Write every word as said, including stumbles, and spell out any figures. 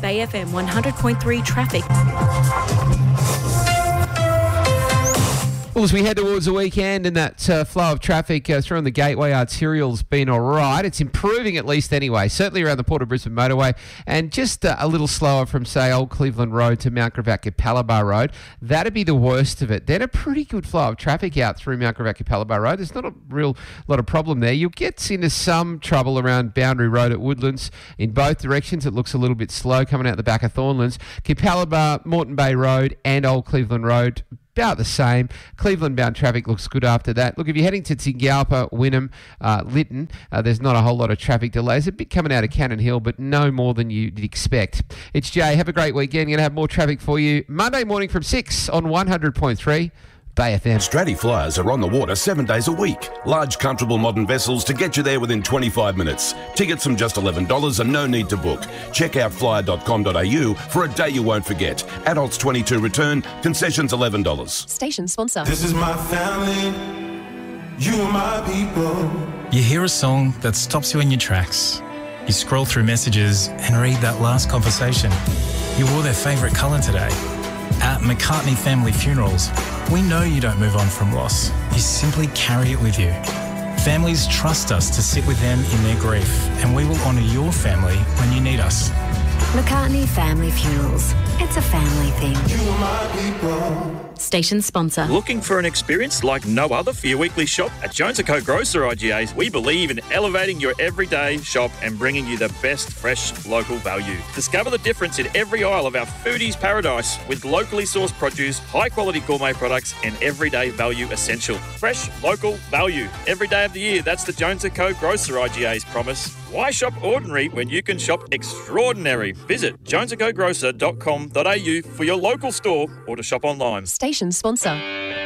Bay F M one hundred point three traffic. Well, as we head towards the weekend and that uh, flow of traffic uh, through on the Gateway Arterial's been all right. It's improving at least anyway, certainly around the Port of Brisbane motorway, and just uh, a little slower from, say, Old Cleveland Road to Mount Gravatt Palabar Road. That'd be the worst of it. Then a pretty good flow of traffic out through Mount Gravatt Palabar Road. There's not a real lot of problem there. You'll get into some trouble around Boundary Road at Woodlands in both directions. It looks a little bit slow coming out the back of Thornlands. Kipalabar, Moreton Bay Road and Old Cleveland Road, about the same. Cleveland-bound traffic looks good after that. Look, if you're heading to Tingalpa, Wynnum, uh, Lytton, uh, there's not a whole lot of traffic delays. A bit coming out of Cannon Hill, but no more than you'd expect. It's Jay. Have a great weekend. Going to have more traffic for you Monday morning from six on one hundred point three. Bay F M. Stratty Flyers are on the water seven days a week. Large, comfortable modern vessels to get you there within twenty-five minutes. Tickets from just eleven dollars and no need to book. Check out flyer dot com dot a u for a day you won't forget. Adults twenty-two return, concessions eleven dollars. Station sponsor. This is my family, you are my people. You hear a song that stops you in your tracks. You scroll through messages and read that last conversation. You wore their favourite colour today. At McCartney Family Funerals, we know you don't move on from loss. You simply carry it with you. Families trust us to sit with them in their grief, and we will honour your family when you need us. McCartney Family Funerals. It's a family thing. You are my people. Station sponsor. Looking for an experience like no other for your weekly shop? At Jones and Co Grocer I G As, we believe in elevating your everyday shop and bringing you the best fresh local value. Discover the difference in every aisle of our foodies paradise with locally sourced produce, high quality gourmet products and everyday value essential. Fresh local value every day of the year. That's the Jones and Co Grocer I G As promise. Why shop ordinary when you can shop extraordinary? Visit jones and co grocer dot com dot a u for your local store or to shop online. Station sponsor.